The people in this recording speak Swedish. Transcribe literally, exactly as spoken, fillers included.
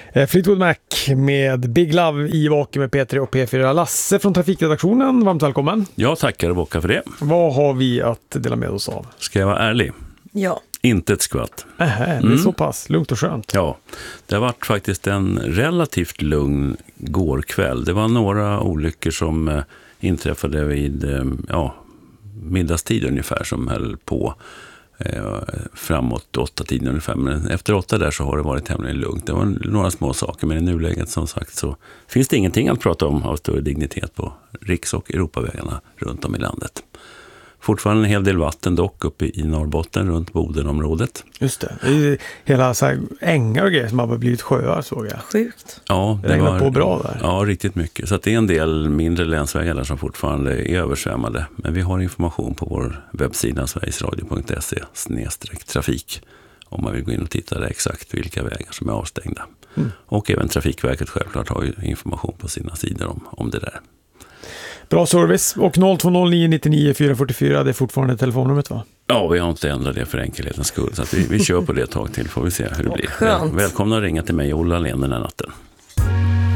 Fleetwood Mac med Big Love i Vaken med P tre och P fyra. Lasse från trafikredaktionen, varmt välkommen. Jag tackar och bockar för det. Vad har vi att dela med oss av? Ska jag vara ärlig? Ja. Inte ett skvatt. Ähä, det är mm. så pass lugnt och skönt. Ja, det har varit faktiskt en relativt lugn gårkväll. Det var några olyckor som eh, inträffade vid eh, ja, middagstid ungefär som höll på eh, framåt åtta tiden ungefär. Men efter åtta där så har det varit tämligen lugnt. Det var några små saker, men i nuläget som sagt så finns det ingenting att prata om av större dignitet på riks- och Europavägarna runt om i landet. Fortfarande en hel del vatten dock uppe i Norrbotten runt Bodenområdet. Just det. Det är hela så här ängar och grejer som har blivit sjöar, såg jag. Sjukt. Ja, det, det var på bra där. Ja, riktigt mycket. Så att det är en del mindre länsvägar där som fortfarande är översvämmade. Men vi har information på vår webbsida sverigesradio punkt se snedstreck trafik om man vill gå in och titta där exakt vilka vägar som är avstängda. Mm. Och även Trafikverket självklart har ju information på sina sidor om, om det där. Bra service. Och noll två noll nio nio nio fyra fyra fyra, det är fortfarande telefonnumret, va? Ja, vi har inte ändrat det för enkelhetens skull. Så att vi, vi kör på det ett tag till, får vi se hur det blir. Skönt. Välkomna att ringa till mig och Ola Len den här natten.